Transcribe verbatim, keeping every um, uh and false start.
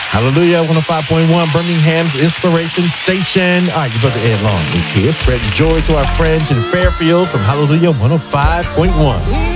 Hallelujah, one oh five point one, Birmingham's Inspiration Station. All right, your brother Ed Long is here, spreading joy to our friends in Fairfield from Hallelujah one oh five point one.